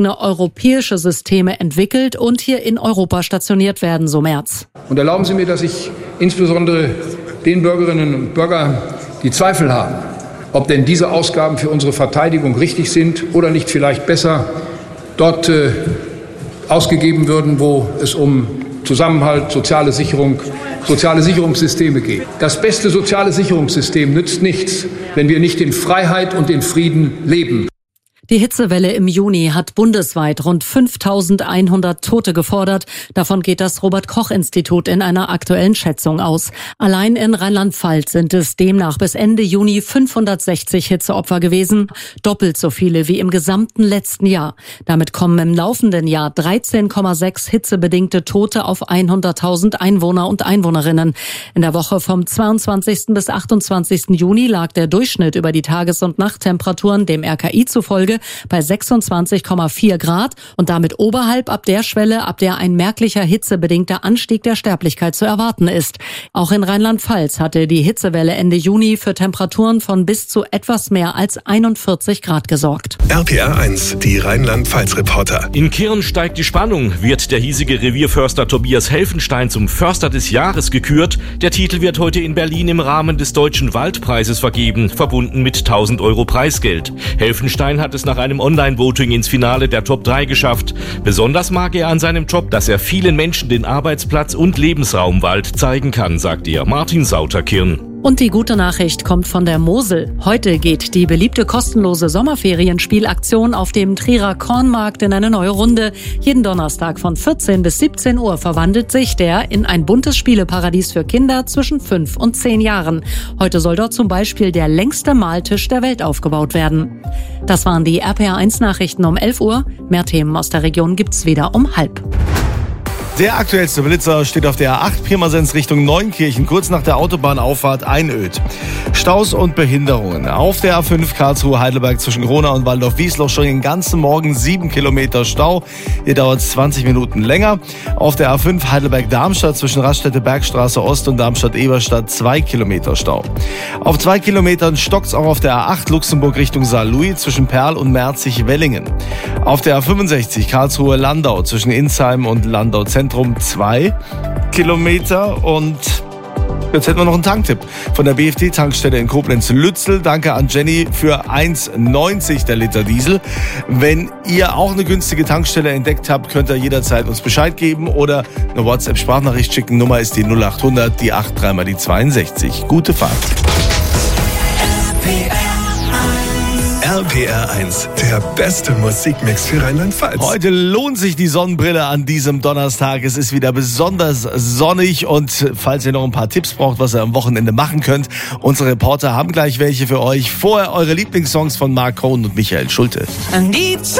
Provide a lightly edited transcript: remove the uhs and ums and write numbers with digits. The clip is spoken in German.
europäische Systeme entwickelt und hier in Europa stationiert werden, so Merz. Und erlauben Sie mir, dass ich insbesondere den Bürgerinnen und Bürgern, die Zweifel haben, ob denn diese Ausgaben für unsere Verteidigung richtig sind oder nicht vielleicht besser dort ausgegeben würden, wo es um Zusammenhalt, soziale Sicherungssysteme geht. Das beste soziale Sicherungssystem nützt nichts, wenn wir nicht in Freiheit und in Frieden leben. Die Hitzewelle im Juni hat bundesweit rund 5.100 Tote gefordert. Davon geht das Robert-Koch-Institut in einer aktuellen Schätzung aus. Allein in Rheinland-Pfalz sind es demnach bis Ende Juni 560 Hitzeopfer gewesen. Doppelt so viele wie im gesamten letzten Jahr. Damit kommen im laufenden Jahr 13,6 hitzebedingte Tote auf 100.000 Einwohner und Einwohnerinnen. In der Woche vom 22. bis 28. Juni lag der Durchschnitt über die Tages- und Nachttemperaturen dem RKI zufolge bei 26,4 Grad und damit oberhalb ab der Schwelle, ab der ein merklicher hitzebedingter Anstieg der Sterblichkeit zu erwarten ist. Auch in Rheinland-Pfalz hatte die Hitzewelle Ende Juni für Temperaturen von bis zu etwas mehr als 41 Grad gesorgt. RPR 1, die Rheinland-Pfalz-Reporter. In Kirn steigt die Spannung. Wird der hiesige Revierförster Tobias Helfenstein zum Förster des Jahres gekürt? Der Titel wird heute in Berlin im Rahmen des Deutschen Waldpreises vergeben, verbunden mit 1.000 € Preisgeld. Helfenstein hat es nach einem Online-Voting ins Finale der Top 3 geschafft. Besonders mag er an seinem Job, dass er vielen Menschen den Arbeitsplatz und Lebensraum Wald zeigen kann, sagt ihr Martin Sauter-Kirn. Und die gute Nachricht kommt von der Mosel. Heute geht die beliebte kostenlose Sommerferienspielaktion auf dem Trierer Kornmarkt in eine neue Runde. Jeden Donnerstag von 14 bis 17 Uhr verwandelt sich der in ein buntes Spieleparadies für Kinder zwischen 5 und 10 Jahren. Heute soll dort zum Beispiel der längste Maltisch der Welt aufgebaut werden. Das waren die RPR 1 Nachrichten um 11 Uhr. Mehr Themen aus der Region gibt's wieder um 12:30. Der aktuellste Blitzer steht auf der A8 Pirmasens Richtung Neunkirchen, kurz nach der Autobahnauffahrt Einöd. Staus und Behinderungen. Auf der A5 Karlsruhe-Heidelberg zwischen Gronau und Waldorf-Wiesloch schon den ganzen Morgen 7 Kilometer Stau. Hier dauert es 20 Minuten länger. Auf der A5 Heidelberg-Darmstadt zwischen Raststätte-Bergstraße Ost und Darmstadt-Eberstadt 2 Kilometer Stau. Auf 2 Kilometern stockt's auch auf der A8 Luxemburg Richtung Saarlouis zwischen Perl und Merzig-Wellingen. Auf der A65 Karlsruhe-Landau zwischen Insheim und Landau-Zentrum 2 Kilometer. Und jetzt hätten wir noch einen Tanktipp von der BFD-Tankstelle in Koblenz-Lützel. Danke an Jenny für 1,90 der Liter Diesel. Wenn ihr auch eine günstige Tankstelle entdeckt habt, könnt ihr jederzeit uns Bescheid geben oder eine WhatsApp-Sprachnachricht schicken. Nummer ist die 0800, die 83 mal die 62. Gute Fahrt. RPR 1, der beste Musikmix für Rheinland-Pfalz. Heute lohnt sich die Sonnenbrille an diesem Donnerstag. Es ist wieder besonders sonnig und falls ihr noch ein paar Tipps braucht, was ihr am Wochenende machen könnt, unsere Reporter haben gleich welche für euch. Vorher eure Lieblingssongs von Mark Cohn und Michael Schulte.